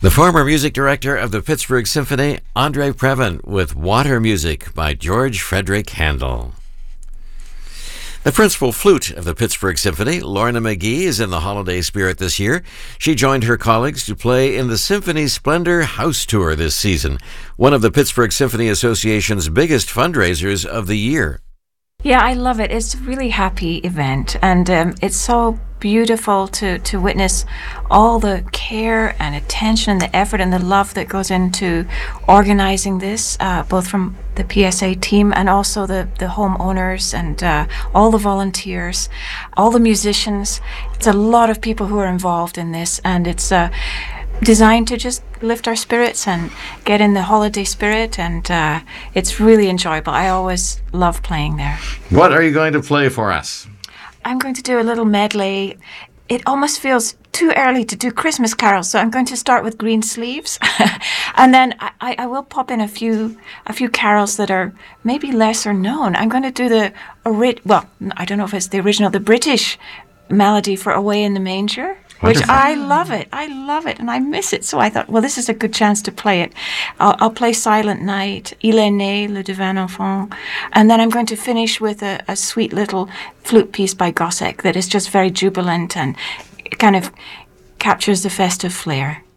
The former music director of the Pittsburgh Symphony, Andre Previn, with Water Music by George Frederick Handel. The principal flute of the Pittsburgh Symphony, Lorna McGee, is in the holiday spirit this year. She joined her colleagues to play in the Symphony Splendor House Tour this season, one of the Pittsburgh Symphony Association's biggest fundraisers of the year. Yeah, I love it. It's a really happy event, and it's so beautiful to witness all the care and attention and the effort and the love that goes into organizing this, both from the PSA team and also the homeowners and all the volunteers, all the musicians. It's a lot of people who are involved in this, and it's designed to just lift our spirits and get in the holiday spirit, and it's really enjoyable. I always love playing there. What are you going to play for us? I'm going to do a little medley. It almost feels too early to do Christmas carols, so I'm going to start with Green Sleeves, and then I will pop in a few carols that are maybe lesser known. I'm going to do the I don't know if it's the original, the British melody for Away in the Manger. Wonderful. Which I love it, and I miss it. So I thought, well, this is a good chance to play it. I'll play Silent Night, Il est né, le divin enfant, and then I'm going to finish with a sweet little flute piece by Gossec that is just very jubilant and kind of captures the festive flair.